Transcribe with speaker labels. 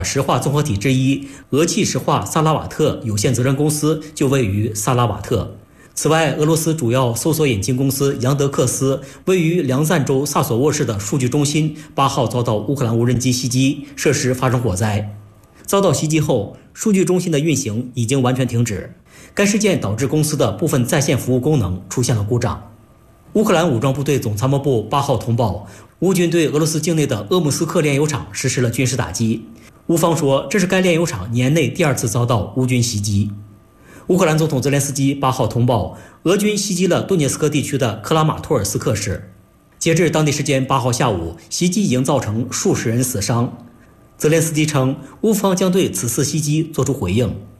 Speaker 1: 石化综合体之一俄气石化萨拉瓦特有限责任公司就位于萨拉瓦特。此外，俄罗斯主要搜索引擎公司杨德克斯位于梁赞州萨索沃市的数据中心8号遭到乌克兰无人机袭击，设施发生火灾。遭到袭击后，数据中心的运行已经完全停止。该事件导致公司的部分在线服务功能出现了故障。乌克兰武装部队总参谋部8号通报，乌军对俄罗斯境内的鄂木斯克炼油厂实施了军事打击。乌方说，这是该炼油厂年内第2次遭到乌军袭击。乌克兰总统泽连斯基8号通报，俄军袭击了顿涅斯克地区的克拉马托尔斯克市。截至当地时间8号下午，袭击已经造成数十人死伤。泽连斯基称，乌方将对此次袭击作出回应。